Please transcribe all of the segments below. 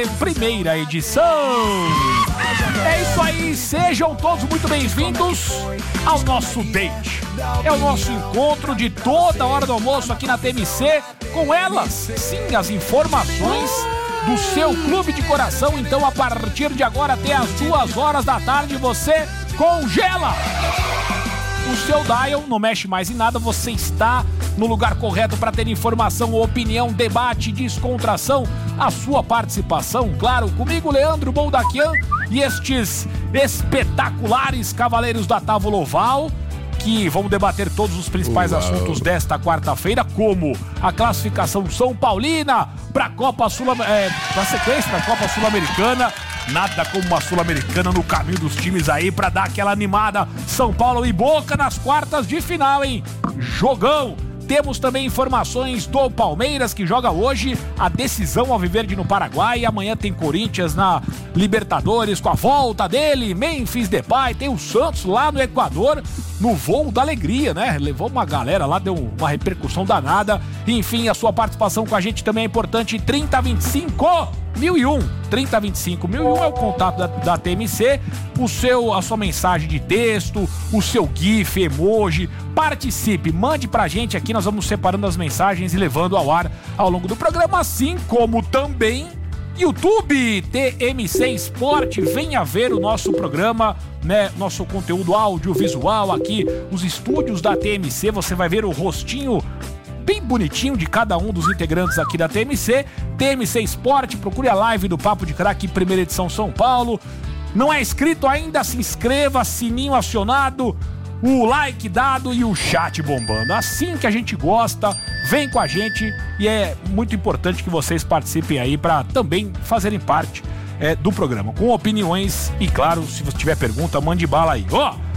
Primeira edição. É isso aí, sejam todos muito bem-vindos ao nosso date. É o nosso encontro de toda hora do almoço aqui na TMC, com elas, sim, as informações do seu clube de coração. Então, a partir de agora até as 2 horas da tarde, você congela o seu dial, não mexe mais em nada, você está no lugar correto para ter informação, opinião, debate, descontração, a sua participação, claro, comigo, Leandro Boldaquian, e estes espetaculares cavaleiros da Távola Oval, que vão debater todos os principais assuntos desta quarta-feira, como a classificação São Paulina para a Copa para a sequência da Copa Sul-Americana. Nada como uma Sul-Americana no caminho dos times aí pra dar aquela animada. São Paulo e Boca nas quartas de final, hein? Jogão! Temos também informações do Palmeiras, que joga hoje a decisão ao Viverde no Paraguai. E amanhã tem Corinthians na Libertadores com a volta dele, Memphis Depay. Tem o Santos lá no Equador, no voo da alegria, né? Levou uma galera lá, deu uma repercussão danada. Enfim, a sua participação com a gente também é importante. 3025 1001. 3025 1001 é o contato da TMC. A sua mensagem de texto, o seu GIF, emoji. Participe, mande pra gente aqui. Nós vamos separando as mensagens e levando ao ar ao longo do programa, assim como também YouTube, TMC Esporte. Venha ver o nosso programa, né? Nosso conteúdo audiovisual aqui, os estúdios da TMC. Você vai ver o rostinho bem bonitinho de cada um dos integrantes aqui da TMC. TMC Esporte, procure a live do Papo de Craque, primeira edição São Paulo. Não é inscrito ainda? Se inscreva, sininho acionado, o like dado e o chat bombando. Assim que a gente gosta, vem com a gente, e é muito importante que vocês participem aí para também fazerem parte do programa, com opiniões e, claro, se você tiver pergunta, mande bala aí.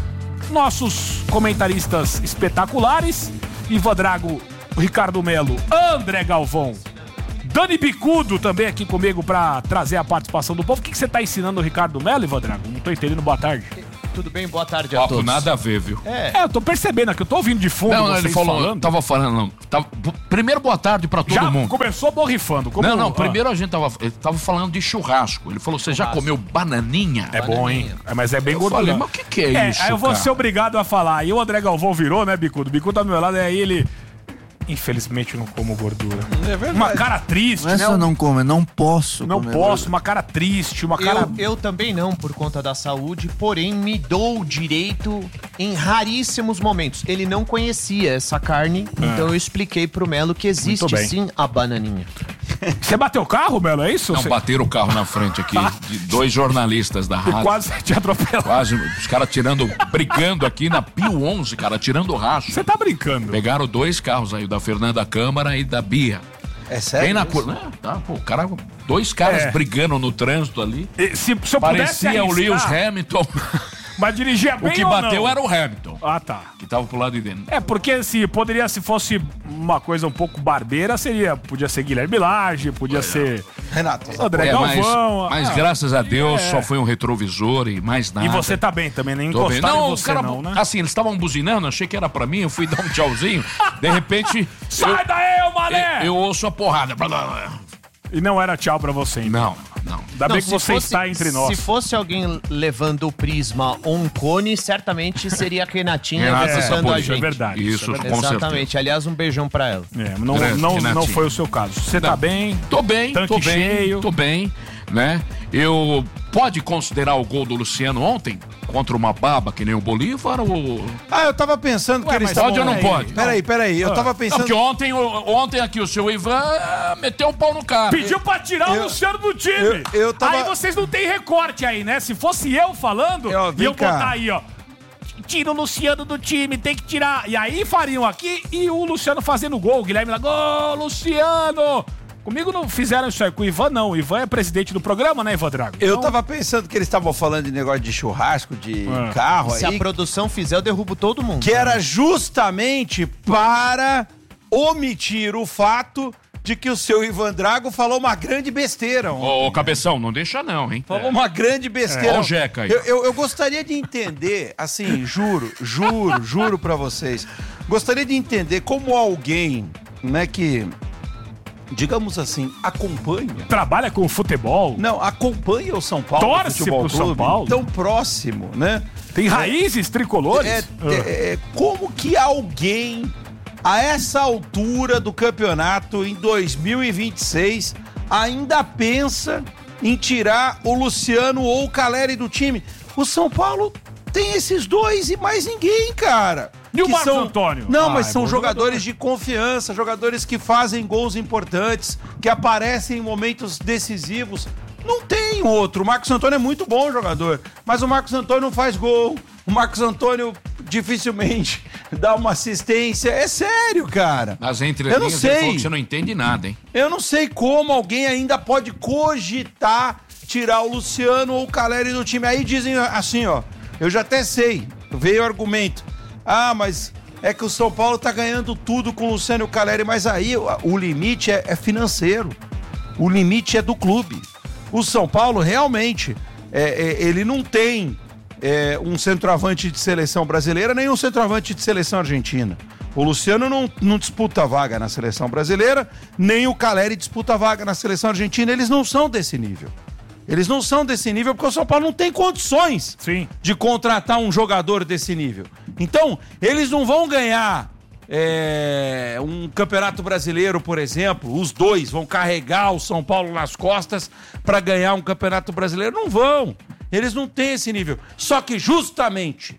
Nossos comentaristas espetaculares: Ivan Drago, Ricardo Melo, André Galvão, Dani Bicudo também aqui comigo pra trazer a participação do povo. O que você tá ensinando o Ricardo Melo, Ivan Drago? Não tô entendendo. Boa tarde. Tudo bem? Boa tarde a todos. Nada a ver, viu? Eu tô percebendo aqui, eu tô ouvindo de fundo vocês ele falou, falando. Tava falando, primeiro boa tarde pra todo mundo. Começou borrifando. Primeiro ele tava falando de churrasco. Ele falou, você já comeu bananinha? É bom, hein? Mas é bem gorduroso. Falei, mas o que é isso, aí eu vou ser obrigado a falar. E o André Galvão virou, né, Bicudo? O Bicudo tá do meu lado, aí ele... Infelizmente eu não como gordura. É verdade. Uma cara triste, né? eu não como, eu não posso. Não posso, uma cara triste, uma cara... Eu também não, por conta da saúde, porém me dou o direito em raríssimos momentos. Ele não conhecia essa carne, então eu expliquei pro Melo que existe sim a bananinha. Você bateu o carro, Melo, é isso? Não, bateram o carro na frente aqui, de 2 jornalistas da rádio. E quase te atropelaram. Quase, os caras brigando aqui na Pio 11, cara, tirando o racho. Você tá brincando? Pegaram 2 carros aí, da Fernanda Câmara e da Bia. É sério? Bem na curva. O cara, 2 caras brigando no trânsito ali. Se eu parecia o Lewis Hamilton. Mas dirigia bem. O que bateu era o Hamilton. Ah, tá. Que tava pro lado de dentro. Porque se fosse uma coisa um pouco barbeira, podia ser Guilherme Lage, podia ser Renato. André Galvão. Mas graças a Deus só foi um retrovisor e mais nada. E você tá bem também, nem encostaram em você não, né? Assim, eles estavam buzinando, achei que era pra mim, eu fui dar um tchauzinho, de repente... Sai daí, ô mané! Eu ouço a porrada. E não era tchau pra você, então. Não. Ainda bem que você está entre nós. Se fosse alguém levando o prisma ou um cone, certamente seria a Renatinha visitando a gente. É verdade. Isso, com exatamente. certeza. Aliás, um beijão pra ela. Não foi o seu caso. Você tá bem? Tô bem, tanque cheio. Tô bem, né? Pode considerar o gol do Luciano ontem contra uma baba que nem o Bolívar ou... eu tava pensando que eles estavam... Pode ou não pode? Peraí, eu tava pensando... Porque ontem aqui o seu Ivan meteu um pau no cara. Pediu pra tirar o Luciano do time. Aí vocês não tem recorte aí, né? Se fosse eu falando, ia botar aí, ó. Tira o Luciano do time, tem que tirar. E aí fariam aqui e o Luciano fazendo gol. O Guilherme lá, gol, Luciano! Comigo não fizeram isso aí, com o Ivan não. O Ivan é presidente do programa, né, Ivan Drago? Eu tava pensando que eles estavam falando de negócio de churrasco, de carro. Se a produção fizer, eu derrubo todo mundo. Que era justamente para omitir o fato de que o seu Ivan Drago falou uma grande besteira. Ô, Cabeção, não deixa não, hein? Falou uma grande besteira. Ó o Jeca aí. Eu gostaria de entender, assim, juro pra vocês. Gostaria de entender como alguém, né, que digamos assim, acompanha. Trabalha com futebol. Não, acompanha o São Paulo. Torce pro São Paulo. Tão próximo, né? Tem raízes tricolores. Como que alguém, a essa altura do campeonato, em 2026, ainda pensa em tirar o Luciano ou o Caleri do time? O São Paulo tem esses dois e mais ninguém, cara. E o Marcos Antônio? Não, mas são jogadores de confiança, jogadores que fazem gols importantes, que aparecem em momentos decisivos. Não tem outro. O Marcos Antônio é muito bom jogador, mas o Marcos Antônio não faz gol. O Marcos Antônio dificilmente dá uma assistência. É sério, cara. Nas entrelinhas ele falou que você não entende nada, hein? Eu não sei como alguém ainda pode cogitar tirar o Luciano ou o Caleri do time. Aí dizem assim, ó, eu já até sei, veio o argumento. Ah, mas é que o São Paulo tá ganhando tudo com o Luciano e o Caleri, mas aí o limite é financeiro. O limite é do clube. O São Paulo realmente, ele não tem um centroavante de seleção brasileira, nem um centroavante de seleção argentina. O Luciano não disputa vaga na seleção brasileira, nem o Caleri disputa vaga na seleção argentina. Eles não são desse nível. Eles não são desse nível porque o São Paulo não tem condições de contratar um jogador desse nível. Então, eles não vão ganhar um campeonato brasileiro, por exemplo. Os dois vão carregar o São Paulo nas costas para ganhar um campeonato brasileiro. Não vão. Eles não têm esse nível. Só que justamente,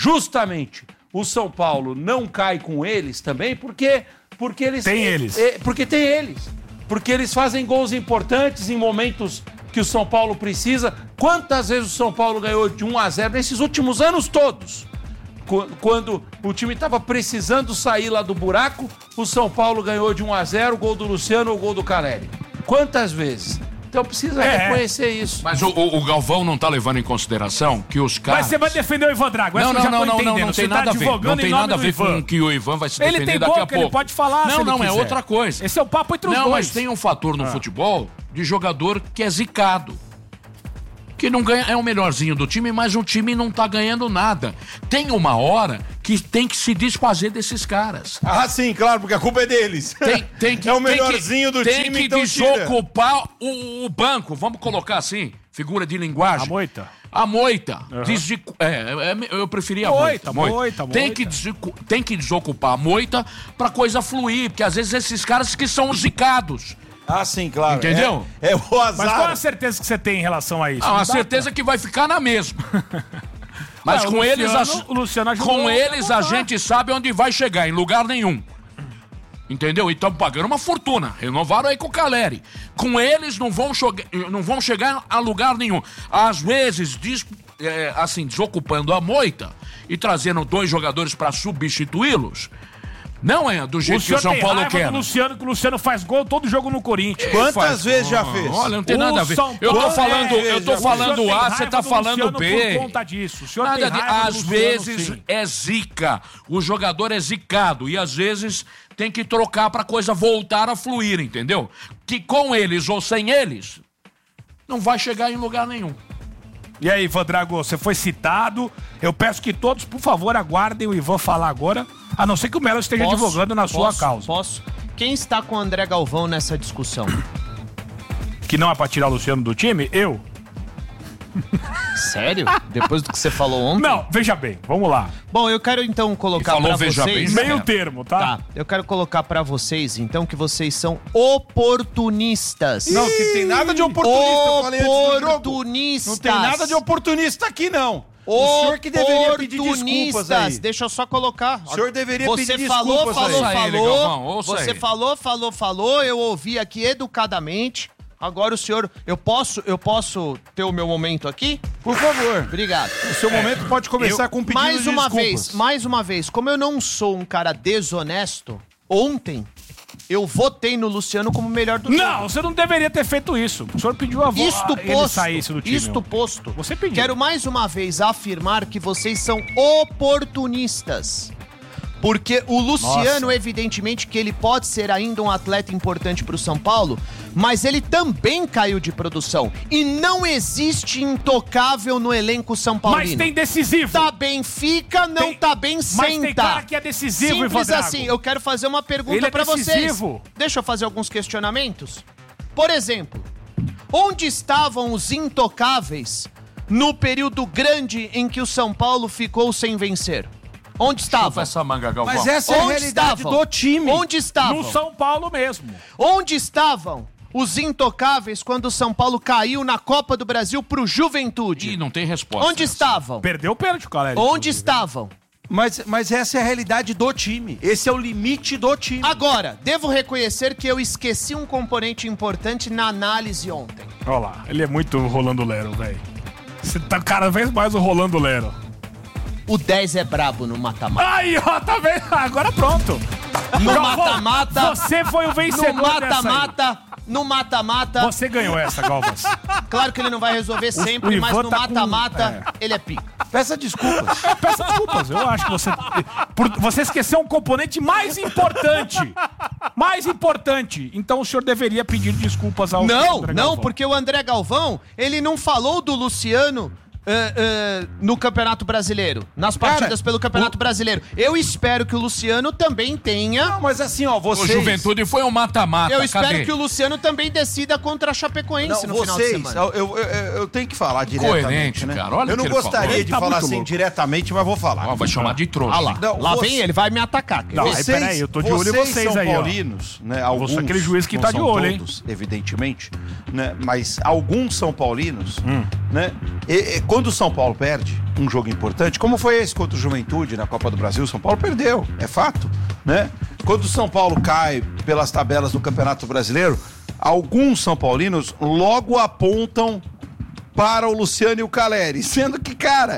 o São Paulo não cai com eles também porque eles... Tem eles. Porque tem eles. Porque eles fazem gols importantes em momentos que o São Paulo precisa. Quantas vezes o São Paulo ganhou de 1-0 nesses últimos anos todos? Quando o time estava precisando sair lá do buraco, o São Paulo ganhou de 1-0, o gol do Luciano ou o gol do Caleri. Quantas vezes? Então precisa reconhecer isso. Mas o Galvão não tá levando em consideração que os caras... Mas você vai defender o Ivan Drago. Não tem nada a ver. Não tem nada a ver com que o Ivan vai se defender daqui a pouco. Ele pode falar se ele quiser. É outra coisa. Esse é o papo entre os dois. Não, mas tem um fator no futebol de jogador que é zicado. Que não ganha, é o melhorzinho do time, mas o time não tá ganhando nada. Tem uma hora que tem que se desfazer desses caras. Ah, sim, claro, porque a culpa é deles. Tem que, é o melhorzinho do time, tem que então desocupar o banco, vamos colocar assim, figura de linguagem. A moita. Eu preferia a moita. Tem que desocupar a moita pra coisa fluir, porque às vezes esses caras que são zicados. Ah, sim, claro. Entendeu? É o azar. Mas qual a certeza que você tem em relação a isso? A certeza que vai ficar na mesma. Mas com eles a gente sabe onde vai chegar, em lugar nenhum. Entendeu? E estão pagando uma fortuna. Renovaram aí com o Caleri. Com eles não vão chegar a lugar nenhum. Às vezes, desocupando a moita e trazendo 2 jogadores para substituí-los. Não é do jeito que o São Paulo quer. Que o Luciano faz gol todo jogo no Corinthians. Quantas vezes já fez? Olha, não tem nada a ver. Eu tô falando A, você tá falando B. Por conta disso. Às vezes é zica. O jogador é zicado e às vezes tem que trocar pra coisa voltar a fluir, entendeu? Que com eles ou sem eles não vai chegar em lugar nenhum. E aí, Ivan Drago, você foi citado. Eu peço que todos, por favor, aguardem o Ivan falar agora, a não ser que o Melo esteja advogando na sua causa. Posso? Quem está com o André Galvão nessa discussão? Que não é pra tirar o Luciano do time? Eu. Sério? Depois do que você falou ontem? Não, veja bem, vamos lá. Bom, eu quero então colocar pra vocês... Meio termo, tá? Eu quero colocar pra vocês, então, que vocês são oportunistas. Não, que tem nada de oportunista. Oportunistas. Não tem nada de oportunista aqui, não. O senhor que deveria pedir desculpas aí. Deixa eu só colocar. O senhor deveria pedir desculpas aí. Você falou, eu ouvi aqui educadamente. Agora o senhor, eu posso ter o meu momento aqui? Por favor. Obrigado. O seu momento pode começar com um pedido de desculpas. Mais uma vez, como eu não sou um cara desonesto, ontem eu votei no Luciano como o melhor do time. Não, você não deveria ter feito isso. O senhor pediu a voto ele saísse do time. Isto posto, você pediu. Quero mais uma vez afirmar que vocês são oportunistas. Porque o Luciano, evidentemente, que ele pode ser ainda um atleta importante pro São Paulo, mas ele também caiu de produção. E não existe intocável no elenco São Paulino. Mas tem decisivo. Tá bem, fica, não tá bem, senta. Mas tem cara que é decisivo, Simples assim, eu quero fazer uma pergunta pra vocês. Deixa eu fazer alguns questionamentos. Por exemplo, onde estavam os intocáveis no período grande em que o São Paulo ficou sem vencer? Onde estavam? Essa manga, Galvão. Mas essa é a realidade do time. Onde estavam? No São Paulo mesmo. Onde estavam os intocáveis quando o São Paulo caiu na Copa do Brasil pro Juventude? Ih, não tem resposta. Onde estavam? Perdeu o pênalti, Caleri. Onde estavam? Mas essa é a realidade do time. Esse é o limite do time. Agora, devo reconhecer que eu esqueci um componente importante na análise ontem. Olha lá, ele é muito Rolando Lero, velho. Você tá cada vez mais o Rolando Lero. O 10 é brabo no mata-mata. Aí, ó, tá vendo? Agora pronto. No mata-mata. Você foi o vencedor No mata-mata. Você ganhou essa, Galvas. Claro que ele não vai resolver sempre, mas no mata-mata ele é pica. Peça desculpas. Peça desculpas. Eu acho que você esqueceu um componente mais importante. Mais importante. Então o senhor deveria pedir desculpas ao André Galvão. Não, porque o André Galvão, ele não falou do Luciano no Campeonato Brasileiro, nas partidas pelo Campeonato Brasileiro. Eu espero que o Luciano também tenha... Não, mas assim, ó, vocês... O Juventude foi um mata-mata. Eu espero que o Luciano também decida contra a Chapecoense no final de semana. Eu tenho que falar diretamente, coerente, né? cara. Olha eu não gostaria de falar assim diretamente, mas vou falar. Vai chamar de trouxa. Lá vem ele, vai me atacar. Não, peraí, eu tô de olho em vocês são aí, paulinos, né? Alguns, você é aquele juiz que tá de olho, todos, evidentemente, né? Mas alguns são paulinos, né? Quando o São Paulo perde um jogo importante, como foi esse contra o Juventude na Copa do Brasil, o São Paulo perdeu, é fato, né? Quando o São Paulo cai pelas tabelas do Campeonato Brasileiro, alguns são paulinos logo apontam para o Luciano e o Caleri, sendo que, cara,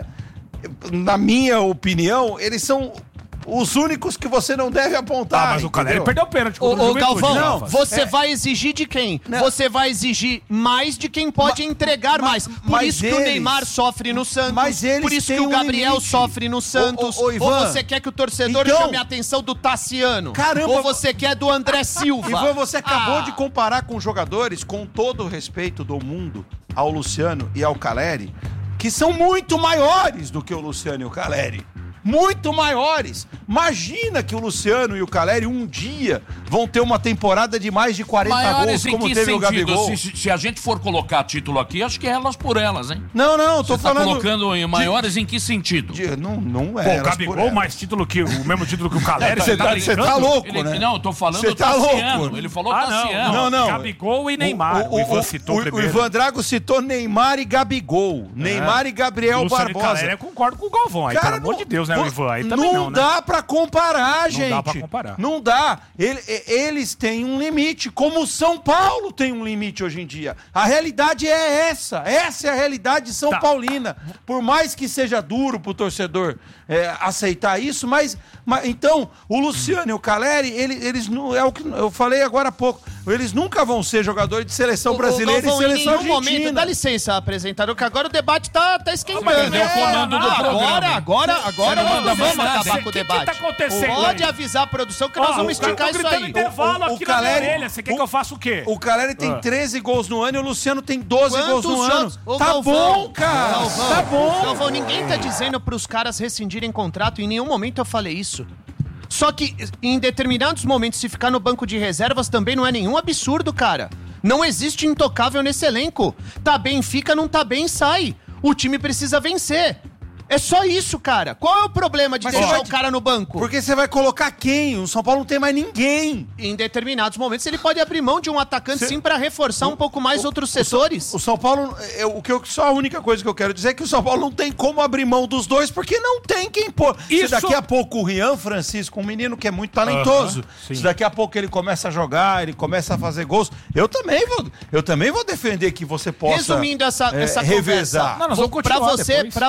na minha opinião, eles são os únicos que você não deve apontar. Mas o Caleri perdeu o pênalti contra o Galvão, não, você vai exigir de quem? Não. Você vai exigir mais de quem pode entregar mais. Por isso que o Neymar sofre no Santos, por isso que o Gabriel sofre no Santos. Ivan, ou você quer que o torcedor chame a atenção do Tassiano? Caramba! Ou você quer do André Silva? Ivan, você acabou de comparar com jogadores, com todo o respeito do mundo, ao Luciano e ao Caleri, que são muito maiores do que o Luciano e o Caleri. Muito maiores. Imagina que o Luciano e o Caleri um dia vão ter uma temporada de mais de 40 maiores gols, como teve o Gabigol. Se a gente for colocar título aqui, acho que é elas por elas, hein? Não, tô falando... Você tá colocando em maiores em que sentido? Não é. Pô, o Gabigol mais título que o mesmo título que o Caleri. Você tá louco, né? Não, eu tô falando do Tassiano. Louco. Ele falou Tassiano. Não. Gabigol e Neymar. O Ivan citou primeiro. O Ivan Drago citou Neymar e Gabigol. Neymar e Gabriel Barbosa. Caleri, eu concordo com o Galvão aí, pelo amor de Deus, né, o Ivan? Aí também não dá pra comparar, gente. Não dá pra comparar. Não dá. Eles têm um limite, como o São Paulo tem um limite hoje em dia. A realidade é essa. Essa é a realidade São Paulina. Por mais que seja duro pro torcedor aceitar isso, mas então, o Luciano e o Caleri, eles não, é o que eu falei agora há pouco, eles nunca vão ser jogadores de seleção brasileira e seleção argentina. Momento, dá licença, apresentador, que agora o debate tá esquentando. Perdeu o comando do programa. Agora não vamos acabar com o debate. O que tá acontecendo? Pode avisar a produção que nós vamos esticar isso aí. O Caleri, você quer que eu faça o quê? O Caleri tem 13 gols no ano e o Luciano tem 12 gols no ano. Tá Galvão, bom, cara. Tá bom. Galvão, ninguém tá dizendo pros caras rescindirem contrato. Em nenhum momento eu falei isso. Só que em determinados momentos, se ficar no banco de reservas também não é nenhum absurdo, cara. Não existe intocável nesse elenco. Tá bem, fica, não tá bem, sai. O time precisa vencer. É só isso, cara. Qual é o problema de deixar o cara no banco? Porque você vai colocar quem? O São Paulo não tem mais ninguém. Em determinados momentos, ele pode abrir mão de um atacante sim pra reforçar um pouco mais outros setores. O São Paulo, só a única coisa que eu quero dizer é que o São Paulo não tem como abrir mão dos dois, porque não tem quem pôr. Se daqui a pouco o Rian Francisco, um menino que é muito talentoso, se daqui a pouco ele começa a jogar, ele começa a fazer gols, eu também vou defender que você possa resumindo essa revezar. Não, nós vamos continuar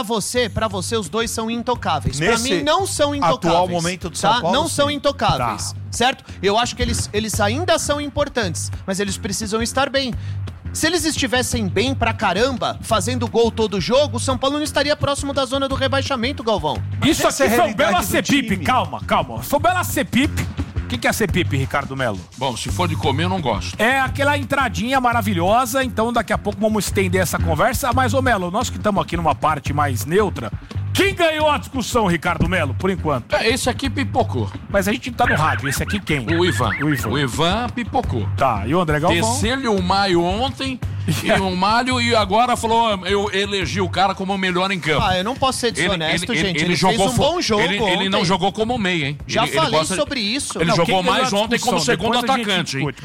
pra você, os dois são intocáveis. Pra mim, não são intocáveis. Atual momento do São Paulo, não são intocáveis, certo? Eu acho que eles ainda são importantes, mas eles precisam estar bem. Se eles estivessem bem pra caramba, fazendo gol todo jogo, o São Paulo não estaria próximo da zona do rebaixamento, Galvão. Isso aqui foi o Bela Cepipe, calma. Foi o Bela Cepipe. O que é a Cepipe, Ricardo Melo? Bom, se for de comer, eu não gosto. É aquela entradinha maravilhosa, então daqui a pouco vamos estender essa conversa. Mas, ô Melo, nós que estamos aqui numa parte mais neutra, quem ganhou a discussão, Ricardo Melo, por enquanto? Esse aqui pipocou. Mas a gente tá no rádio, esse aqui quem? O Ivan. O Ivan pipocou. Tá, e o André Galvão? Desceu-lhe o Maio ontem, e o Mário, e agora falou, eu elegi o cara como o melhor em campo. Eu não posso ser desonesto, gente. Ele jogou, fez um bom jogo ele não jogou como meia, hein? Já falei sobre isso. Ele jogou mais ontem como segundo atacante, hein?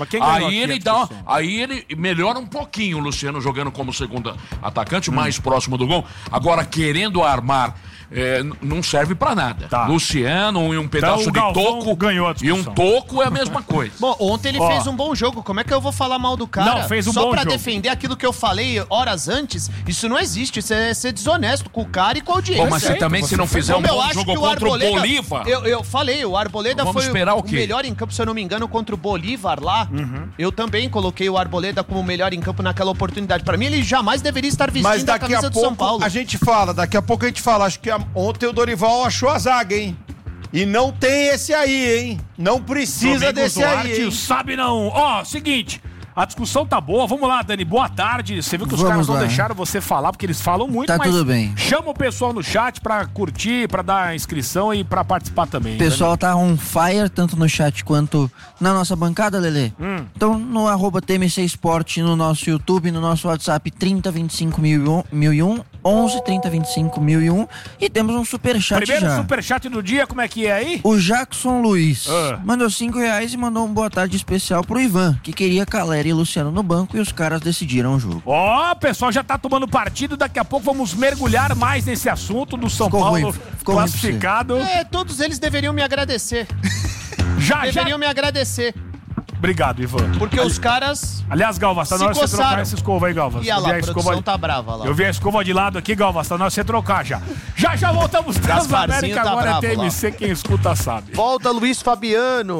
Aí ele melhora um pouquinho, o Luciano jogando como segundo atacante, mais próximo do gol. Agora, querendo armar, não serve pra nada. Tá. Luciano e um pedaço de toco ganhou a discussão. E um toco é a mesma coisa. Bom, ontem ele fez um bom jogo. Como é que eu vou falar mal do cara? Não, fez um só bom pra jogo. Defender aquilo que eu falei horas antes? Isso não existe. Isso é ser desonesto com o cara e com a audiência. Mas você também, se não fizer um bom jogo contra o Bolívar... Eu falei, o Arboleda foi o melhor em campo, se eu não me engano, contra o Bolívar lá. Eu também coloquei o Arboleda como o melhor em campo naquela oportunidade. Pra mim, ele jamais deveria estar vestindo a camisa do São Paulo. Daqui a pouco a gente fala. Acho que ontem o Dorival achou a zaga, hein? E não tem esse aí, hein? Não precisa desse Duarte, aí, hein? Sabe não. Seguinte... A discussão tá boa. Vamos lá, Dani. Boa tarde. Você viu que os caras não deixaram você falar, porque eles falam muito, mas tudo bem. Chama o pessoal no chat pra curtir, pra dar inscrição e pra participar também. O pessoal tá on fire, tanto no chat quanto na nossa bancada, Lelê. Então, no @TMC Esporte, no nosso YouTube, no nosso WhatsApp, 3025.001, 11 3025.001. E temos um superchat já. Primeiro superchat do dia, como é que é aí? O Jackson Luiz mandou R$5 e mandou um boa tarde especial pro Ivan, que queria Caleri e Luciano no banco, e os caras decidiram o jogo. O pessoal já tá tomando partido, daqui a pouco vamos mergulhar mais nesse assunto do São Paulo classificado. Todos eles deveriam me agradecer. Deveriam me agradecer. Obrigado, Ivan. Porque os caras... Aliás, Galvas, tá na hora de você trocar essa escova aí, Galvas. E a produção tá brava lá. Eu vi a escova de lado aqui, Galvas, tá na hora de você trocar já. Já voltamos Transamérica, agora é TMC, quem escuta sabe. Volta, Luiz Fabiano.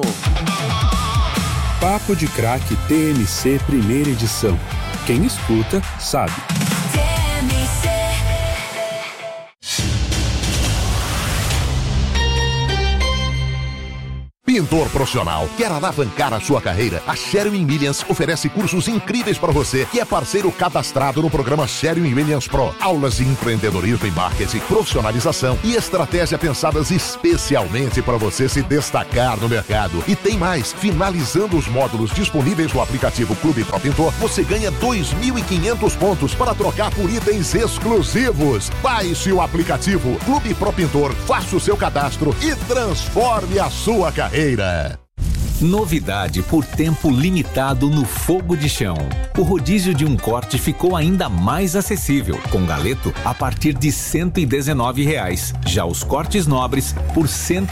Papo de Craque TMC primeira edição. Quem escuta, sabe. Pintor profissional, quer alavancar a sua carreira? A Sherwin Williams oferece cursos incríveis para você, que é parceiro cadastrado no programa Sherwin Williams Pro. Aulas de empreendedorismo e marketing, profissionalização e estratégia pensadas especialmente para você se destacar no mercado. E tem mais, finalizando os módulos disponíveis no aplicativo Clube Pro Pintor, você ganha 2.500 pontos para trocar por itens exclusivos. Baixe o aplicativo Clube Pro Pintor, faça o seu cadastro e transforme a sua carreira. Novidade por tempo limitado no Fogo de Chão. O rodízio de um corte ficou ainda mais acessível, com galeto a partir de R$119. Já os cortes nobres por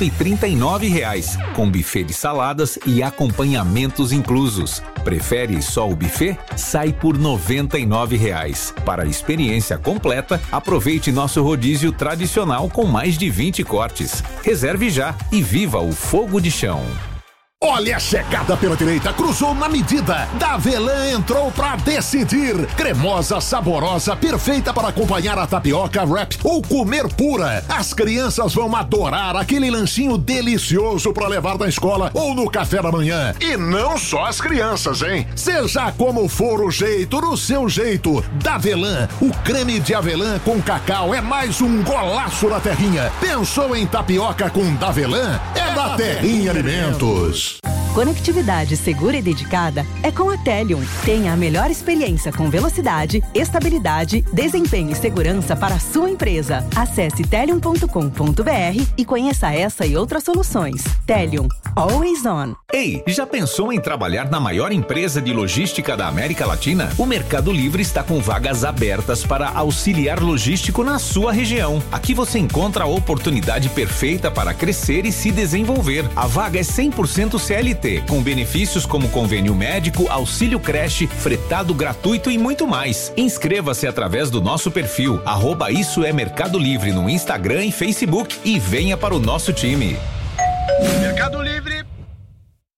R$139, com buffet de saladas e acompanhamentos inclusos. Prefere só o buffet? Sai por R$99. Para a experiência completa, aproveite nosso rodízio tradicional com mais de 20 cortes. Reserve já e viva o Fogo de Chão. Olha a chegada pela direita, cruzou na medida. Davelan entrou pra decidir. Cremosa, saborosa, perfeita para acompanhar a tapioca, wrap ou comer pura. As crianças vão adorar aquele lanchinho delicioso para levar na escola ou no café da manhã. E não só as crianças, hein? Seja como for o jeito, no seu jeito. Davelan, o creme de avelã com cacau é mais um golaço da Terrinha. Pensou em tapioca com Davelan? É da Terrinha Alimentos. Conectividade segura e dedicada é com a Telium. Tenha a melhor experiência com velocidade, estabilidade, desempenho e segurança para a sua empresa. Acesse telium.com.br e conheça essa e outras soluções. Telium. Always on. Ei, já pensou em trabalhar na maior empresa de logística da América Latina? O Mercado Livre está com vagas abertas para auxiliar logístico na sua região. Aqui você encontra a oportunidade perfeita para crescer e se desenvolver. A vaga é 100% CLT, com benefícios como convênio médico, auxílio creche, fretado gratuito e muito mais. Inscreva-se através do nosso perfil @IsoEMercado Livre no Instagram e Facebook e venha para o nosso time. Mercado Livre. É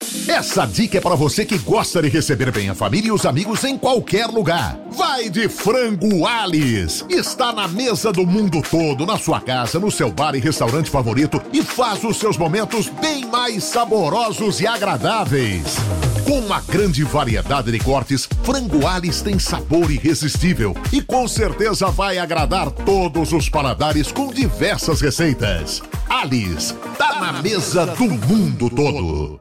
Essa dica é para você que gosta de receber bem a família e os amigos em qualquer lugar. Vai de Frango Alice. Está na mesa do mundo todo, na sua casa, no seu bar e restaurante favorito e faz os seus momentos bem mais saborosos e agradáveis. Com uma grande variedade de cortes, Frango Alice tem sabor irresistível e com certeza vai agradar todos os paladares com diversas receitas. Alice, tá na mesa do mundo todo.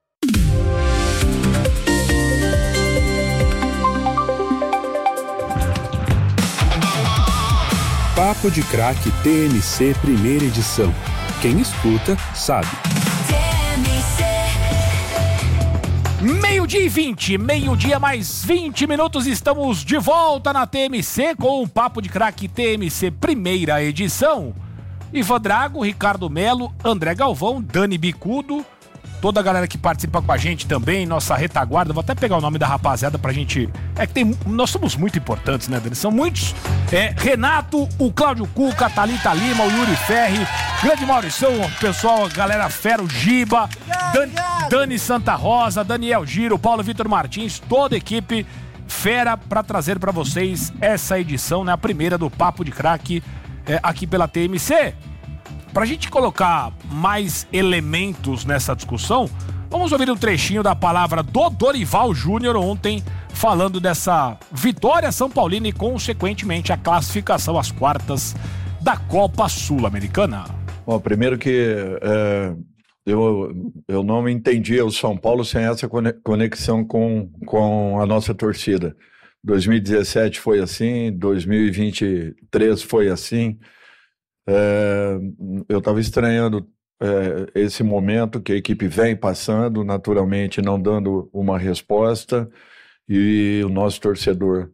Papo de Craque TMC primeira edição. Quem escuta, sabe. Meio-dia e 20, meio-dia mais 20 minutos, estamos de volta na TMC com o Papo de Craque TMC primeira edição. Ivan Drago, Ricardo Melo, André Galvão, Dani Bicudo, toda a galera que participa com a gente também, nossa retaguarda. Vou até pegar o nome da rapaziada pra gente... nós somos muito importantes, né, Dani? São muitos. Renato, o Cláudio Cuca, a Thalita Lima, o Yuri Ferri, grande Maurição, o pessoal, a galera fera, o Giba, Dani Santa Rosa, Daniel Giro, Paulo Vitor Martins, toda a equipe fera pra trazer pra vocês essa edição, né, a primeira do Papo de Craque aqui pela TMC. Pra gente colocar mais elementos nessa discussão, vamos ouvir um trechinho da palavra do Dorival Júnior ontem, falando dessa vitória São Paulina e, consequentemente, a classificação às quartas da Copa Sul-Americana. Bom, primeiro que eu não entendia o São Paulo sem essa conexão com a nossa torcida. 2017 foi assim, 2023 foi assim. Eu estava estranhando esse momento que a equipe vem passando, naturalmente não dando uma resposta, e o nosso torcedor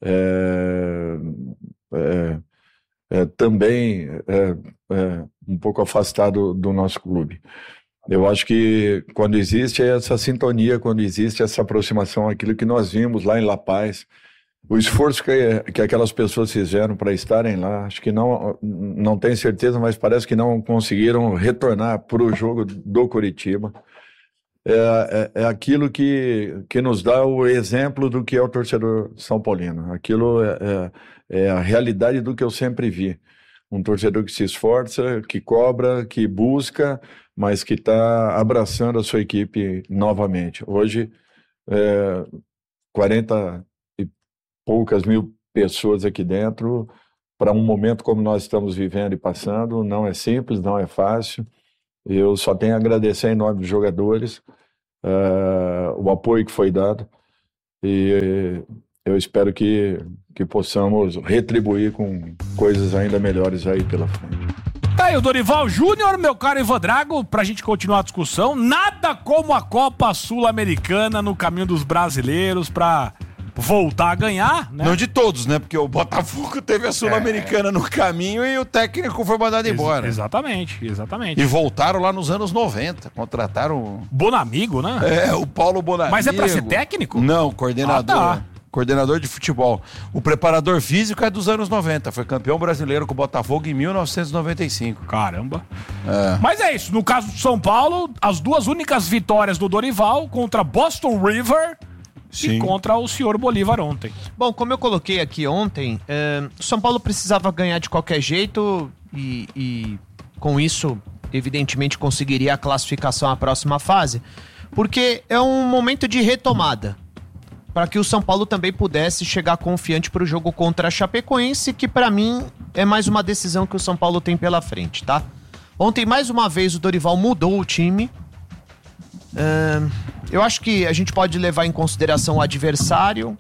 também um pouco afastado do nosso clube. Eu acho que quando existe essa sintonia, quando existe essa aproximação, aquilo que nós vimos lá em La Paz, o esforço que aquelas pessoas fizeram para estarem lá, acho que não tenho certeza, mas parece que não conseguiram retornar para o jogo do Coritiba. É aquilo que nos dá o exemplo do que é o torcedor São Paulino. Aquilo é a realidade do que eu sempre vi. Um torcedor que se esforça, que cobra, que busca, mas que está abraçando a sua equipe novamente. Hoje, 40 e poucas mil pessoas aqui dentro, para um momento como nós estamos vivendo e passando, não é simples, não é fácil. Eu só tenho a agradecer em nome dos jogadores o apoio que foi dado, e eu espero que possamos retribuir com coisas ainda melhores aí pela frente. Tá aí o Dorival Júnior, meu caro Ivan Drago, pra gente continuar a discussão. Nada como a Copa Sul-Americana no caminho dos brasileiros pra voltar a ganhar, né? Não de todos, né? Porque o Botafogo teve a Sul-Americana no caminho e o técnico foi mandado embora. Exatamente. E voltaram lá nos anos 90, contrataram... Bonamigo, né? O Paulo Bonamigo. Mas é pra ser técnico? Não, coordenador. Ah, tá. Coordenador de futebol. O preparador físico é dos anos 90. Foi campeão brasileiro com o Botafogo em 1995. Caramba. Mas é isso. No caso do São Paulo, as duas únicas vitórias do Dorival contra Boston River... Sim. E contra o senhor Bolívar ontem. Bom, como eu coloquei aqui ontem, o São Paulo precisava ganhar de qualquer jeito e com isso, evidentemente, conseguiria a classificação à próxima fase, porque é um momento de retomada, para que o São Paulo também pudesse chegar confiante para o jogo contra a Chapecoense, que para mim é mais uma decisão que o São Paulo tem pela frente, tá? Ontem, mais uma vez, o Dorival mudou o time. Eu acho que a gente pode levar em consideração o adversário,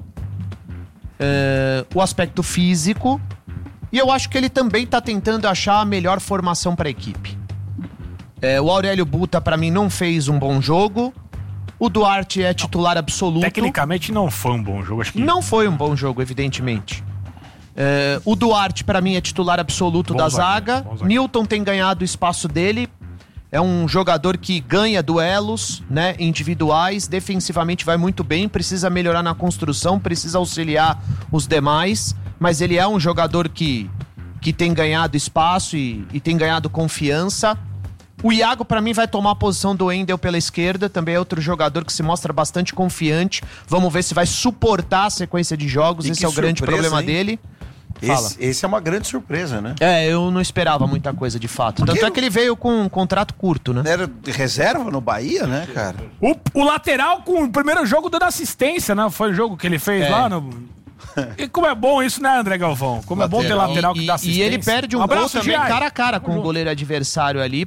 o aspecto físico, e eu acho que ele também está tentando achar a melhor formação para a equipe. O Aurélio Buta, para mim, não fez um bom jogo. O Duarte é titular absoluto. Tecnicamente não foi um bom jogo, acho que... Não foi um bom jogo, evidentemente. O Duarte, para mim, é titular absoluto da zaga. Newton tem ganhado o espaço dele. É um jogador que ganha duelos, né, individuais, defensivamente vai muito bem, precisa melhorar na construção, precisa auxiliar os demais, mas ele é um jogador que tem ganhado espaço e tem ganhado confiança. O Iago, pra mim, vai tomar a posição do Wendel pela esquerda. Também é outro jogador que se mostra bastante confiante. Vamos ver se vai suportar a sequência de jogos. Esse é o grande problema dele. Esse é uma grande surpresa, né? Eu não esperava muita coisa, de fato. Tanto é que ele veio com um contrato curto, né? Era de reserva no Bahia, né, cara? O lateral com o primeiro jogo dando assistência, né? Foi o jogo que ele fez lá no... E como é bom isso, né, André Galvão? Como é bom ter lateral que dá assistência. E ele perde um gol também cara a cara com o goleiro adversário ali.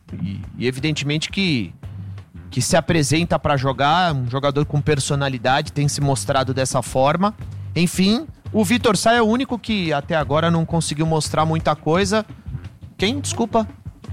E evidentemente que se apresenta pra jogar, um jogador com personalidade, tem se mostrado dessa forma. Enfim, o Vitor Sá é o único que até agora não conseguiu mostrar muita coisa. Quem? Desculpa.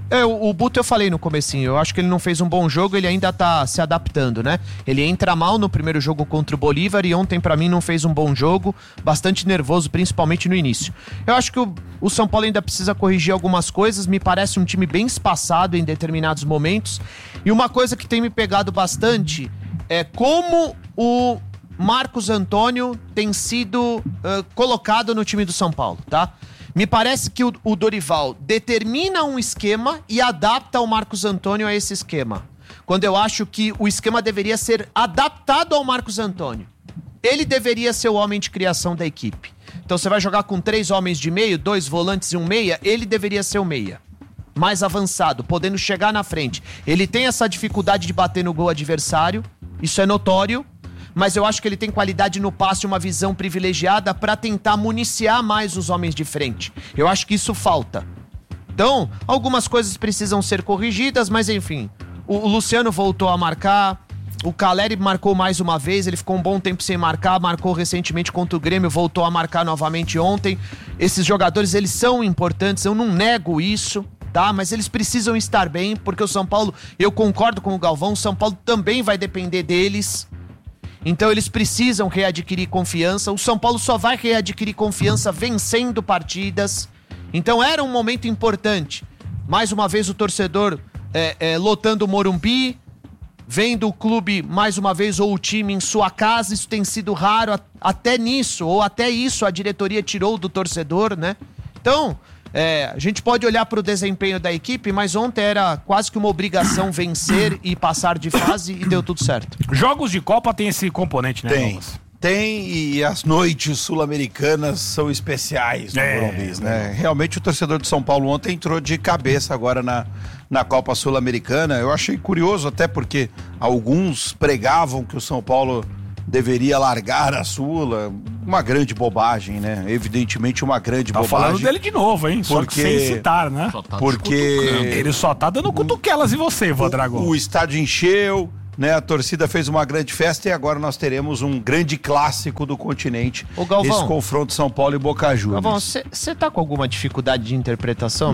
O Buto eu falei no comecinho, eu acho que ele não fez um bom jogo, ele ainda tá se adaptando, né? Ele entra mal no primeiro jogo contra o Bolívar e ontem pra mim não fez um bom jogo, bastante nervoso, principalmente no início. Eu acho que o São Paulo ainda precisa corrigir algumas coisas, me parece um time bem espaçado em determinados momentos. E uma coisa que tem me pegado bastante é como o Marcos Antônio tem sido colocado no time do São Paulo, tá? Me parece que o Dorival determina um esquema e adapta o Marcos Antônio a esse esquema. Quando eu acho que o esquema deveria ser adaptado ao Marcos Antônio. Ele deveria ser o homem de criação da equipe. Então você vai jogar com 3 homens de meio, 2 volantes e um meia, ele deveria ser o meia. Mais avançado, podendo chegar na frente. Ele tem essa dificuldade de bater no gol adversário, isso é notório. Mas eu acho que ele tem qualidade no passe e uma visão privilegiada para tentar municiar mais os homens de frente. Eu acho que isso falta. Então, algumas coisas precisam ser corrigidas, mas enfim. O Luciano voltou a marcar, o Caleri marcou mais uma vez, ele ficou um bom tempo sem marcar, marcou recentemente contra o Grêmio, voltou a marcar novamente ontem. Esses jogadores, eles são importantes, eu não nego isso, tá? Mas eles precisam estar bem, porque o São Paulo, eu concordo com o Galvão, o São Paulo também vai depender deles. Então eles precisam readquirir confiança. O São Paulo só vai readquirir confiança vencendo partidas. Então era um momento importante. Mais uma vez o torcedor lotando o Morumbi, vendo o clube mais uma vez ou o time em sua casa. Isso tem sido raro, até nisso, ou até isso a diretoria tirou do torcedor, né? Então, a gente pode olhar para o desempenho da equipe, mas ontem era quase que uma obrigação vencer e passar de fase e deu tudo certo. Jogos de Copa tem esse componente, né? Tem, e as noites sul-americanas são especiais no Morumbi, né? Realmente o torcedor de São Paulo ontem entrou de cabeça agora na Copa Sul-Americana. Eu achei curioso até porque alguns pregavam que o São Paulo deveria largar a Sula. Uma grande bobagem, né? Evidentemente uma grande bobagem. Tá falando dele de novo, hein? Só que sem citar, né? Porque ele só tá dando cutuquelas em você, Vodragon. O estádio encheu, né? A torcida fez uma grande festa e agora nós teremos um grande clássico do continente. Ô, Galvão, esse confronto São Paulo e Boca Juniors. Galvão, você tá com alguma dificuldade de interpretação?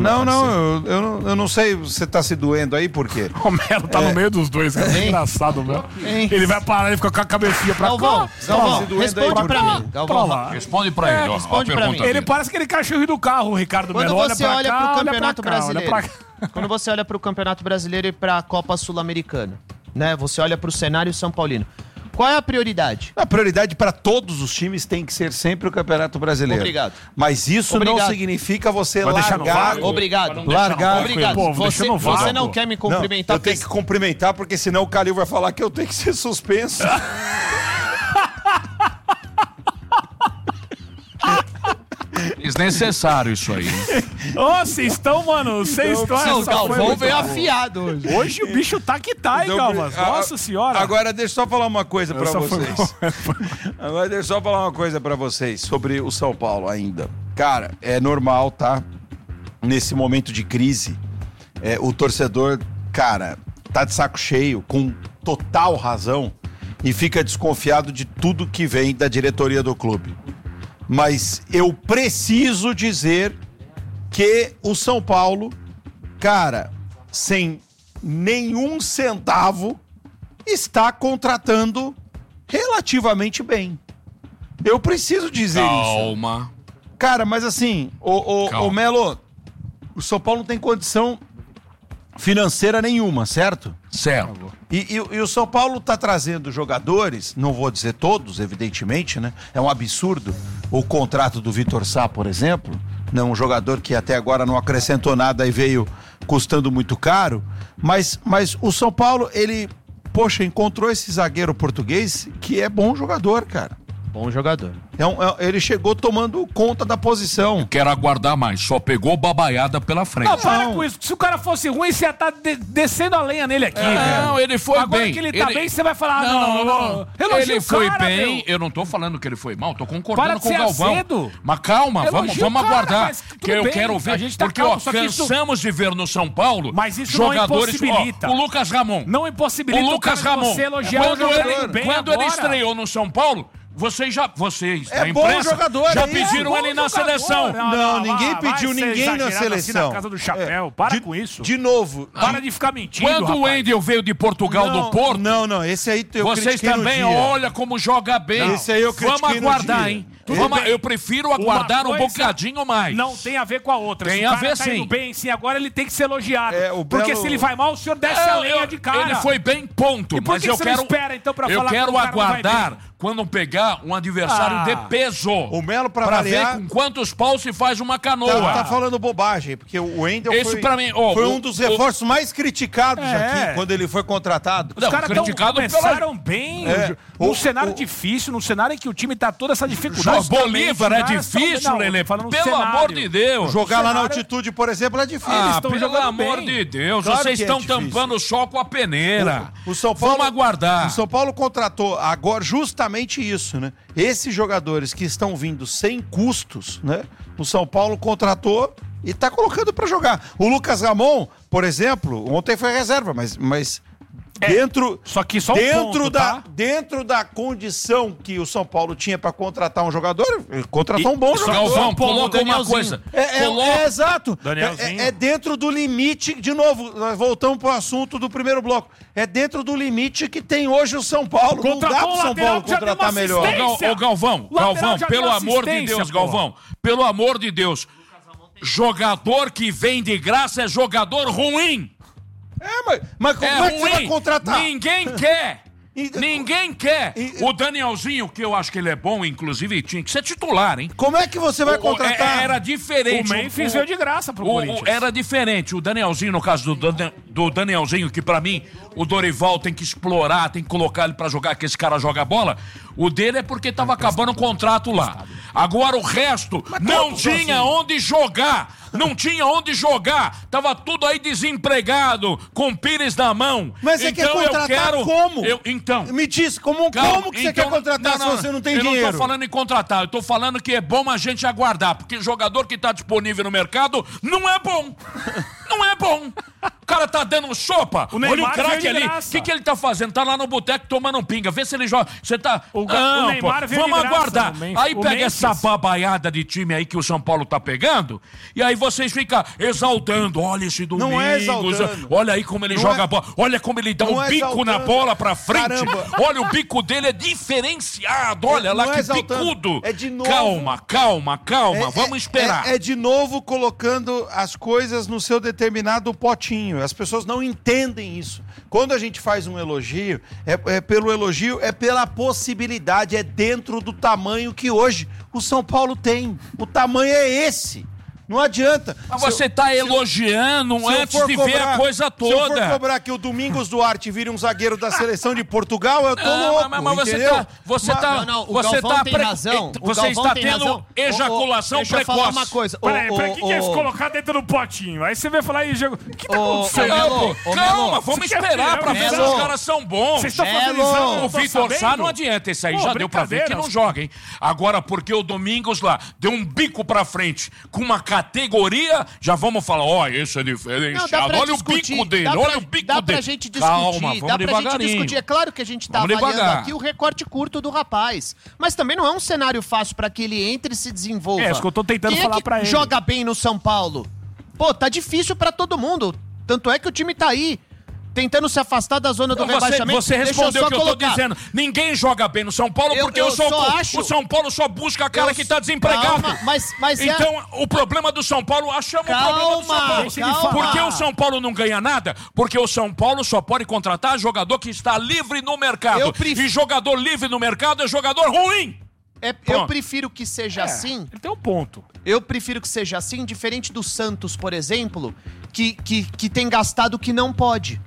Eu não sei, você tá se doendo aí, por quê? O Melo tá no meio dos dois, cara. É engraçado, Melo. Ele vai parar e fica com a cabecinha pra cá. Galvão, responde pra mim. Galvão, responde pra ele. Responde pra mim. Ele parece aquele cachorro do carro, o Ricardo Melo. Quando você olha pro Campeonato Brasileiro, quando você olha pro Campeonato Brasileiro e pra Copa Sul-Americana, né? Você olha pro cenário São Paulino. Qual é a prioridade? A prioridade para todos os times tem que ser sempre o Campeonato Brasileiro. Obrigado. Mas isso não significa você largar. Obrigado. Largar. Obrigado. Você não quer me cumprimentar? Eu tenho que cumprimentar porque senão o Calil vai falar que eu tenho que ser suspenso. Desnecessário isso aí. Vocês estão, mano, vocês estão... O Galvão veio afiado hoje. Hoje o bicho tá que tá, hein, Galvas? Nossa senhora. Agora deixa eu só falar uma coisa pra vocês. Agora deixa eu só falar uma coisa pra vocês sobre o São Paulo ainda. Cara, é normal, tá? Nesse momento de crise, o torcedor, cara, tá de saco cheio, com total razão, e fica desconfiado de tudo que vem da diretoria do clube. Mas eu preciso dizer que o São Paulo, cara, sem nenhum centavo, está contratando relativamente bem. Eu preciso dizer isso. Calma. Cara, mas assim, o Melo, o São Paulo não tem condição financeira nenhuma, certo? Certo. E o São Paulo tá trazendo jogadores, não vou dizer todos, evidentemente, né? É um absurdo o contrato do Vitor Sá, por exemplo, né? Um jogador que até agora não acrescentou nada e veio custando muito caro, mas o São Paulo, ele, encontrou esse zagueiro português que é bom jogador, cara. Bom jogador. Ele chegou tomando conta da posição. Quero aguardar mais. Só pegou babaiada pela frente. Não, para com isso. Se o cara fosse ruim, você ia estar descendo a lenha nele aqui. Não, ele foi Agora bem. Agora que ele tá bem, você vai falar, não. Ele foi cara, bem. meu. Eu não tô falando que ele foi mal, tô concordando com o ser Galvão. Acedo. Mas calma, vamos aguardar. Que eu quero ver. A gente tá porque, calmo, cansamos de ver no São Paulo mas isso jogadores. Não impossibilita. O Lucas Ramon. Não impossibilita o Lucas Ramon. Quando ele estreou no São Paulo, vocês é bom jogador, já pediram ele na seleção. Não, ninguém pediu ninguém na seleção. Assim na casa do chapéu. Para com isso. De novo. Para de ficar mentindo, Quando o Wendel veio de Portugal do Porto... Não, esse aí eu vocês também olha como joga bem. Esse aí eu critiquei. Vamos aguardar, hein? Eu prefiro aguardar um bocadinho mais. Não tem a ver com a outra. Tem a ver, sim. Bem, sim, agora ele tem que ser elogiado. Porque se ele vai mal, o senhor desce a lenha de cara. Ele foi bem, ponto. E por que você não espera, então, pra falar que o cara não vai bem? Eu quero aguardar quando pegar um adversário de peso. O Melo, pra variar, ver com quantos paus se faz uma canoa. Tá falando bobagem, porque o Wendel foi um dos reforços mais criticados aqui, quando ele foi contratado. Os caras começaram bem, num cenário difícil, num cenário em que o time tá toda essa dificuldade. Bolívar é difícil, Lelê. Pelo amor de Deus. Jogar lá na altitude, por exemplo, é difícil. Pelo amor de Deus. Vocês estão tampando o sol com a peneira. Vamos aguardar. O São Paulo contratou agora justamente isso, né? Esses jogadores que estão vindo sem custos, né? O São Paulo contratou e tá colocando para jogar. O Lucas Ramon, por exemplo, ontem foi reserva, mas dentro da condição que o São Paulo tinha para contratar um jogador, contratou um bom jogador. Galvão, coloca uma coisa. Exato. É dentro do limite, de novo, nós voltamos para o assunto do primeiro bloco. É dentro do limite que tem hoje o São Paulo. Não dá pro São Paulo contratar melhor. Ô, Galvão, pelo amor de Deus, Galvão, pelo amor de Deus, jogador que vem de graça é jogador ruim. Mas como é que você vai contratar? Ninguém quer. Ninguém quer. O Danielzinho, que eu acho que ele é bom, inclusive, tinha que ser titular, hein? Como é que você vai contratar? Era diferente. O Memphis veio de graça pro Corinthians. Era diferente. O Danielzinho, no caso do Danielzinho, que pra mim o Dorival tem que explorar, tem que colocar ele pra jogar, que esse cara joga bola. O dele é porque tava acabando o contrato lá. Agora o resto não tinha onde jogar. Não tinha onde jogar. Tava tudo aí desempregado, com pires na mão. Mas você quer contratar como? Então. Me diz, como que você quer contratar se você não tem dinheiro? Eu não tô falando em contratar, eu tô falando que é bom a gente aguardar, porque jogador que tá disponível no mercado não é bom. Não é bom. O cara tá dando sopa. Olha o craque ali. O que ele tá fazendo? Tá lá no boteco tomando pinga. Vê se ele joga. Você tá... O Neymar veio vamos de graça, aguardar. Aí pega essa babaiada de time aí que o São Paulo tá pegando, e aí vocês ficam exaltando. Olha esse Domingos. Não é exaltando. Olha aí como ele joga a bola. Olha como ele dá um bico na bola pra frente. Caramba. Olha, o bico dele é diferenciado. Olha lá que bicudo. É de novo. Calma. Vamos esperar. É de novo colocando as coisas no seu determinado potinho. As pessoas não entendem isso. Quando a gente faz um elogio, é pelo elogio, é pela possibilidade, é dentro do tamanho que hoje o São Paulo tem. O tamanho é esse. Não adianta. Mas você tá elogiando antes de ver a coisa toda. Se eu for cobrar que o Domingos Duarte vire um zagueiro da seleção de Portugal, eu tô louco, mas entendeu? Você está tendo ejaculação precoce. Deixa eu falar uma coisa. Peraí, pra que é se colocar dentro do potinho? Aí você vai falar aí, o que tá acontecendo? Calma, vamos esperar pra ver se os caras são bons. Vocês estão fazendo isso? O Vitor Sá não adianta, esse aí já deu pra ver que não joga, hein? Agora, porque o Domingos lá deu um bico pra frente com uma categoria, já vamos falar, esse é diferenciado, olha o bico dele, olha o bico dele. Dá pra gente discutir, Calma, vamos devagarinho. É claro que a gente tá avaliando aqui o recorte curto do rapaz, mas também não é um cenário fácil pra que ele entre e se desenvolva. É isso que eu tô tentando falar pra ele. Joga bem no São Paulo? Pô, tá difícil pra todo mundo, tanto é que o time tá aí, tentando se afastar da zona do rebaixamento. Você respondeu o que eu tô dizendo. Ninguém joga bem no São Paulo porque o São Paulo só busca cara que tá desempregado. Então, o problema do São Paulo, achamos o problema do São Paulo. Por que o São Paulo não ganha nada? Porque o São Paulo só pode contratar jogador que está livre no mercado. E jogador livre no mercado é jogador ruim. Eu prefiro que seja assim. Ele tem um ponto. Eu prefiro que seja assim, diferente do Santos, por exemplo, que tem gastado o que não pode.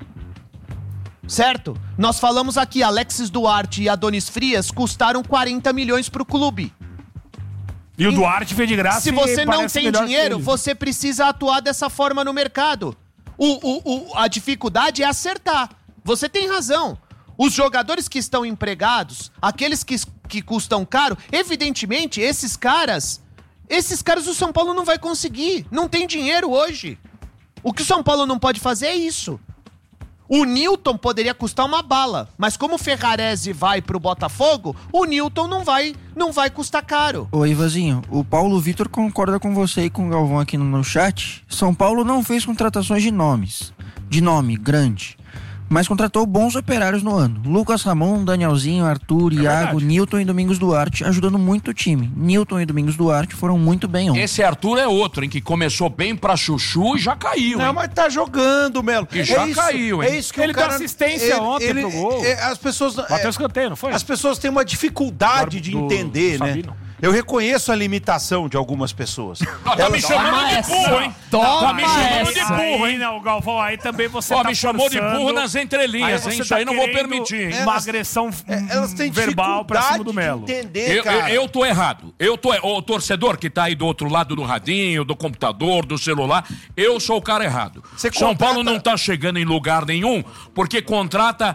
Certo? Nós falamos aqui, Alexis Duarte e Adonis Frias custaram 40 milhões pro clube. E o Duarte veio de graça. Se você não tem dinheiro, você precisa atuar dessa forma no mercado. A dificuldade é acertar. Você tem razão. Os jogadores que estão empregados, aqueles que custam caro, evidentemente, esses caras o São Paulo não vai conseguir. Não tem dinheiro hoje. O que o São Paulo não pode fazer é isso. O Newton poderia custar uma bala, mas como o Ferrarese vai pro Botafogo, o Newton não vai custar caro. Ô, Ivazinho, o Paulo Vitor concorda com você e com o Galvão aqui no chat. São Paulo não fez contratações de nome grande, mas contratou bons operários no ano. Lucas Ramon, Danielzinho, Arthur, Iago, Newton e Domingos Duarte, ajudando muito o time. Newton e Domingos Duarte foram muito bem ontem. Esse Arthur é outro, hein, que começou bem pra chuchu e já caiu, hein? Não, mas tá jogando, Melo. E já caiu, hein? É isso que ele o cara... deu assistência ontem pro gol. As pessoas... Bateu escanteio, não foi? As pessoas têm uma dificuldade de entender, né? Eu reconheço a limitação de algumas pessoas. Tá me chamando de burro, hein? Tá me chamando de burro, hein? O Galvão, aí também você tá me chamou de burro nas entrelinhas, hein? Isso aí não vou permitir, hein? Uma agressão verbal pra cima do Melo. Eu tô errado. O torcedor que tá aí do outro lado do radinho, do computador, do celular, eu sou o cara errado. São Paulo não tá chegando em lugar nenhum porque contrata...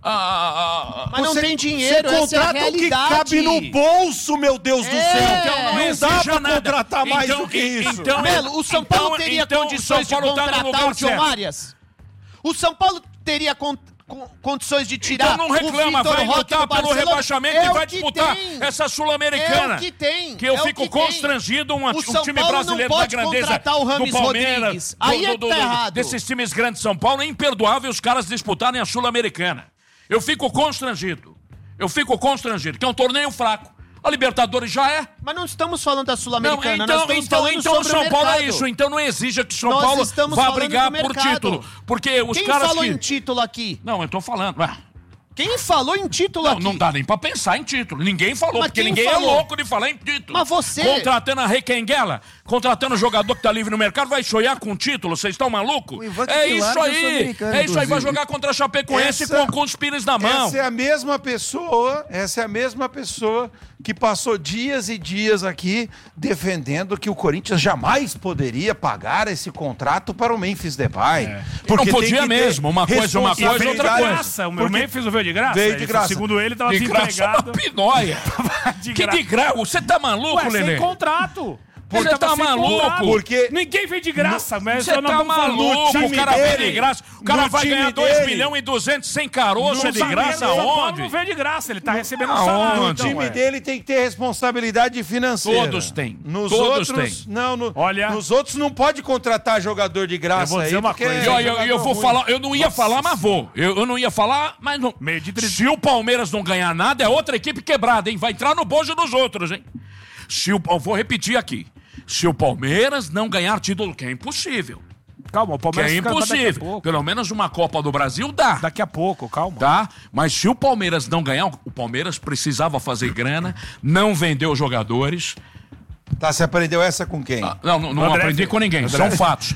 Mas não tem dinheiro, você contrata o que cabe no bolso, meu Deus do céu. Então não dá pra contratar mais do que isso. Melo, o São Paulo teria condições de contratar o John Arias? O São Paulo teria condições de tirar então não reclama, vai lutar pelo rebaixamento e vai disputar essa Sul-Americana. É o que tem. Que eu fico constrangido, um time brasileiro da grandeza do Palmeiras, desses times grandes de São Paulo, é imperdoável os caras disputarem a Sul-Americana. Eu fico constrangido, que é um torneio fraco. A Libertadores já é. Mas não estamos falando da Sul-Americana, então o São Paulo é isso. Então não exija que o São Paulo vá brigar por título. Porque os caras falou em título aqui? Não, eu tô falando. Quem falou em título aqui? Não dá nem pra pensar em título. Ninguém falou, porque ninguém é louco de falar em título. Mas você... Contratando a Requenguela, contratando o jogador que tá livre no mercado, vai sonhar com título? Vocês estão malucos? É isso aí. É isso aí, vai jogar contra a Chapecoense com os pires na mão. Essa é a mesma pessoa que passou dias e dias aqui defendendo que o Corinthians jamais poderia pagar esse contrato para o Memphis Depay. Porque não podia mesmo, uma coisa, outra coisa. O Memphis veio de graça? Veio de graça. Segundo ele, tava desempregado. Pinóia. Que de graça? Você tá maluco, Lelê? Sem contrato. Você tá maluco? Porque ninguém veio de graça, mas você tá maluco? O cara veio de graça. O cara vai ganhar 2 milhões e 200 sem caroço, é de graça aonde? Não veio de graça, ele tá recebendo um salário. O time dele tem que ter responsabilidade financeira. Todos têm. Nos outros não pode contratar jogador de graça. Eu vou dizer uma coisa. Eu vou falar, eu não ia falar, mas vou. Eu não ia falar, mas não. Se o Palmeiras não ganhar nada, é outra equipe quebrada, hein? Vai entrar no bojo dos outros, hein? Eu vou repetir aqui. Se o Palmeiras não ganhar título, que é impossível. Calma, o Palmeiras que é impossível. Pelo menos uma Copa do Brasil dá. Daqui a pouco, calma. Tá? Mas se o Palmeiras não ganhar, o Palmeiras precisava fazer grana, não vendeu jogadores. Tá, você aprendeu essa com quem? Não aprendi com ninguém, são fatos.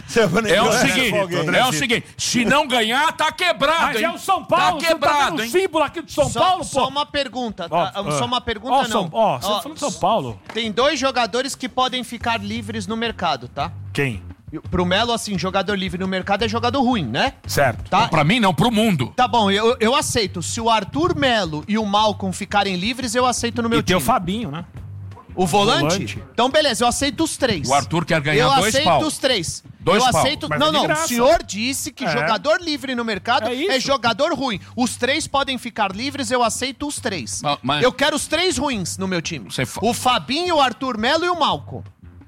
É o seguinte, se não ganhar, tá quebrado, mas hein? É o São Paulo, tá quebrado, hein? Símbolo aqui do São Paulo, pô. Só uma pergunta, tá? Só uma pergunta, não. Você falou de São Paulo. Tem 2 jogadores que podem ficar livres no mercado, tá? Quem? Pro Melo, assim, jogador livre no mercado é jogador ruim, né? Certo. Tá? Não, pra mim não, pro mundo. Tá bom, eu aceito. Se o Arthur Melo e o Malcom ficarem livres, eu aceito no meu time. E tem o Fabinho, né? O volante? Então, beleza, eu aceito os 3. O Arthur quer ganhar 2 pau. Eu aceito os 3. Eu aceito... Não, o senhor disse que jogador livre no mercado é jogador ruim. Os 3 podem ficar livres, eu aceito os 3. Mas... Eu quero os 3 ruins no meu time. O Fabinho, o Arthur Melo e o Malcom.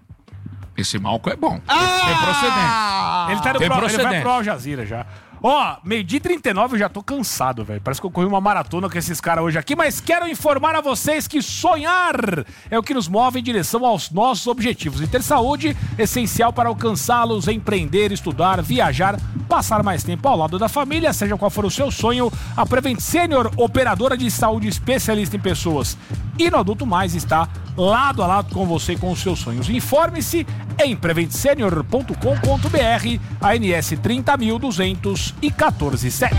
Esse Malcom é bom. Tem procedência. Ele vai pro Al Jazeera já. Ó, 12h39 eu já tô cansado, velho. Parece que eu corri uma maratona com esses caras hoje aqui, mas quero informar a vocês que sonhar é o que nos move em direção aos nossos objetivos. E ter saúde é essencial para alcançá-los, empreender, estudar, viajar, passar mais tempo ao lado da família, seja qual for o seu sonho. A Prevent Senior, operadora de saúde especialista em pessoas e no Adulto Mais está lado a lado com você e com os seus sonhos. Informe-se em preventsenior.com.br, ANS 30.214.7.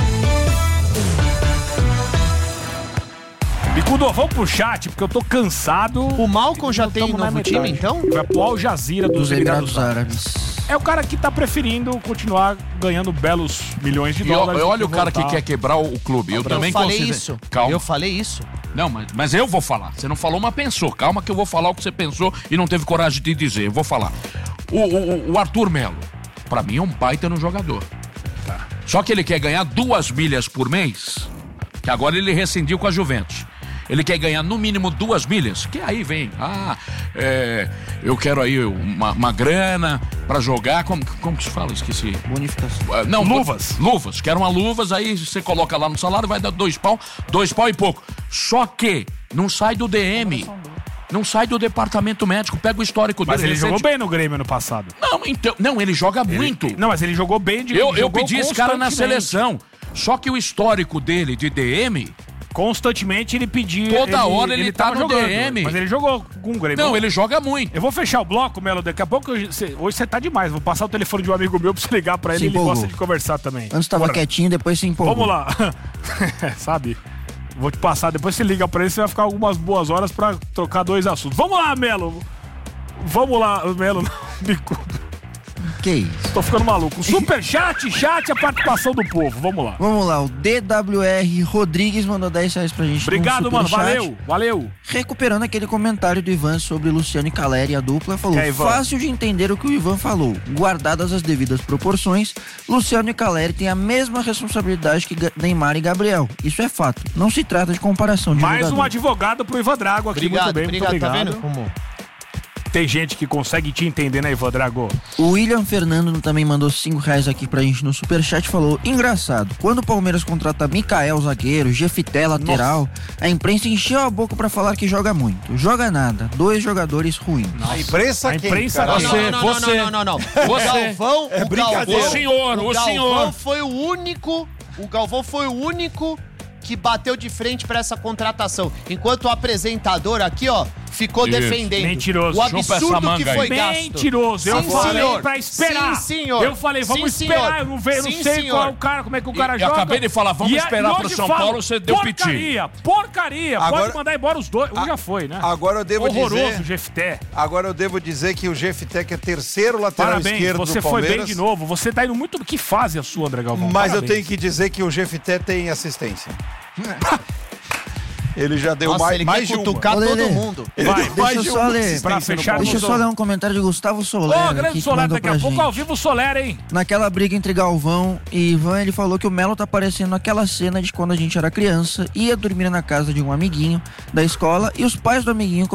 Bicudo, vamos pro chat, porque eu tô cansado. O Malcom já tem novo time, então? Vai pro Al Jazeera dos Emirados Árabes. É o cara que tá preferindo continuar ganhando belos milhões de dólares. Olha o cara que quer quebrar o clube. Eu também falei isso. Calma. Eu falei isso. Não, mas eu vou falar. Você não falou, mas pensou. Calma que eu vou falar o que você pensou e não teve coragem de dizer. Eu vou falar. O Arthur Melo, pra mim é um baita no jogador. Tá. Só que ele quer ganhar 2 milhas por mês, que agora ele rescindiu com a Juventus. Ele quer ganhar no mínimo 2 milhas, que aí vem, eu quero aí uma grana pra jogar, como que se fala? Esqueci. Bonificação. Não, luvas, quero uma luvas, aí você coloca lá no salário, vai dar 2 pau e pouco. Só que não sai do DM, não sai do departamento médico, pega o histórico dele. Mas ele jogou bem no Grêmio ano passado. Não, ele joga muito. Não, mas ele jogou bem. Eu pedi esse cara na seleção, só que o histórico dele de DM... Constantemente ele pedia. Toda hora ele tá no jogando, DM. Mas ele jogou com o Grêmio. Não, ele joga muito. Eu vou fechar o bloco, Melo, daqui a pouco. Hoje você tá demais. Vou passar o telefone de um amigo meu pra você ligar pra ele. Ele gosta de conversar também. Antes tava quietinho, depois se empolgou. Vamos lá. Sabe? Vou te passar. Depois você liga pra ele, você vai ficar algumas boas horas pra trocar 2 assuntos. Vamos lá, Melo. Vamos lá, Melo. Bicudo. Que isso? Tô ficando maluco. Superchat, a participação do povo. Vamos lá. Vamos lá, o DWR Rodrigues mandou R$10 pra gente. Obrigado, mano. Valeu. Recuperando aquele comentário do Ivan sobre Luciano e Caleri, a dupla, falou: fácil de entender o que o Ivan falou. Guardadas as devidas proporções, Luciano e Caleri têm a mesma responsabilidade que Neymar e Gabriel. Isso é fato. Não se trata de comparação de Mais jogador. um advogado pro Ivan Drago aqui. Obrigado, muito bem, muito obrigado. Tá vendo como... Tem gente que consegue te entender, né, Ivan Drago? O William Fernando também mandou R$5 aqui pra gente no superchat, falou: engraçado, quando o Palmeiras contrata Mikael, zagueiro, Jefité, lateral, a imprensa encheu a boca pra falar que joga muito. Joga nada, 2 jogadores ruins. A imprensa quem? Não. O Galvão foi o único que bateu de frente pra essa contratação. Enquanto o apresentador aqui, ó, ficou defendendo. Mentiroso. O absurdo que foi gasto. Mentiroso. Eu falei pra esperar. Sim, senhor. Eu falei, vamos esperar. Eu não sei qual é o cara, como é que o cara joga. Eu acabei de falar, vamos esperar pro São Paulo, você deu piti. Porcaria. Agora, pode mandar embora os 2. Já foi, né? Agora eu devo Horroroso, Jefité. Agora eu devo dizer que o Jefité, que é terceiro lateral esquerdo do Palmeiras... você foi bem de novo. Você tá indo muito... Que fase a sua, André Galvão? Mas eu tenho que dizer que o Jefité tem assistência. Ele já deu mais de uma. Cutucar todo mundo. Deixa eu só ler um comentário de Gustavo Soler. Grande Soler, daqui a pouco ao vivo o Soler, hein? Naquela briga entre Galvão e Ivan, ele falou que o Melo tá parecendo aquela cena de quando a gente era criança, ia dormir na casa de um amiguinho da escola e os pais do amiguinho